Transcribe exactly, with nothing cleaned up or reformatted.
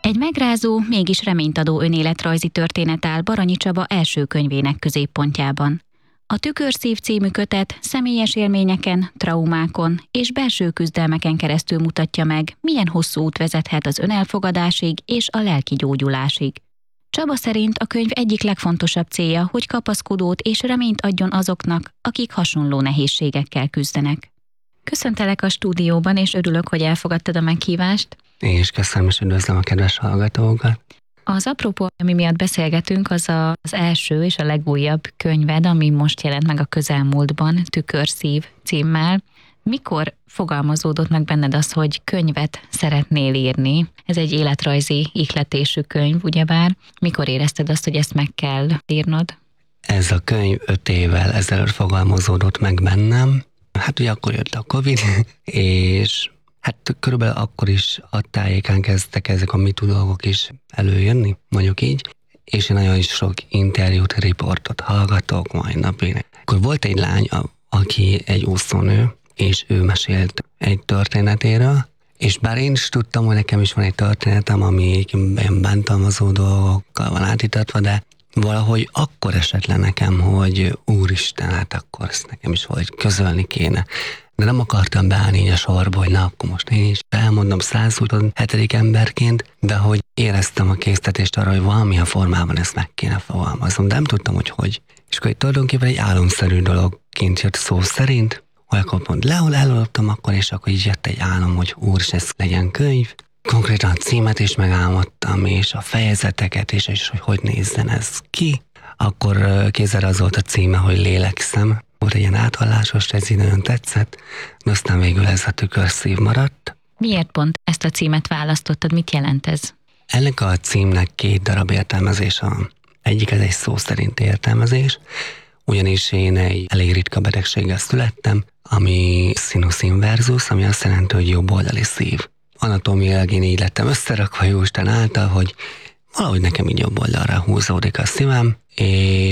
Egy megrázó, mégis reményt adó önéletrajzi történet áll Baranyi Csaba első könyvének középpontjában. A Tükörszív című kötet személyes élményeken, traumákon és belső küzdelmeken keresztül mutatja meg, milyen hosszú út vezethet az önelfogadásig és a lelki gyógyulásig. Csaba szerint a könyv egyik legfontosabb célja, hogy kapaszkodót és reményt adjon azoknak, akik hasonló nehézségekkel küzdenek. Köszöntelek a stúdióban, és örülök, hogy elfogadtad a meghívást. Én is köszönöm, és üdvözlöm a kedves hallgatókat. Az apropó, ami miatt beszélgetünk, az a, az első és a legújabb könyved, ami most jelent meg a közelmúltban, Tükörszív címmel. Mikor fogalmazódott meg benned az, hogy könyvet szeretnél írni? Ez egy életrajzi ihletésű könyv, ugyebár. Mikor érezted azt, hogy ezt meg kell írnod? Ez a könyv öt évvel ezelőtt fogalmazódott meg bennem. Hát ugye akkor jött a Covid, és hát körülbelül akkor is a tájékán kezdtek ezek a MeToo dolgok is előjönni, mondjuk így, és én nagyon sok interjút, riportot hallgatok mai napig. Akkor volt egy lány, aki egy úszónő, és ő mesélt egy történetéről, és bár én is tudtam, hogy nekem is van egy történetem, ami ilyen bántalmazó dolgokkal van átítatva, de valahogy akkor esett le nekem, hogy úristen, hát akkor ezt nekem is valahogy közölni kéne. De nem akartam beállni így a sorba, hogy na, akkor most én is elmondom száz huszonhetedik emberként, de hogy éreztem a késztetést arra, hogy valamilyen formában ezt meg kéne fogalmaznom, de nem tudtam, hogy hogy. És akkor tulajdonképpen egy álomszerű dologként jött szó szerint, hogy akkor pont leül elaludtam akkor, és akkor így jött egy álom, hogy úristen, ez legyen könyv. Konkrétan a címet is megálmodtam, és a fejezeteket, és, és hogy hogy nézzen ez ki. Akkor kézzel az volt a címe, hogy Lélekszem. Volt egy ilyen áthallásos, ez így nagyon tetszett, de aztán végül ez a Tükörszív maradt. Miért pont ezt a címet választottad? Mit jelent ez? Ennek a címnek két darab értelmezése van. Egyik ez egy szó szerint értelmezés, ugyanis én egy elég ritka betegséggel születtem, ami sinus inversus, ami azt jelenti, hogy jobboldali szív. Anatómiailag én így lettem összerakva Jóisten által, hogy valahogy nekem így jobb oldalra húzódik a szívem, és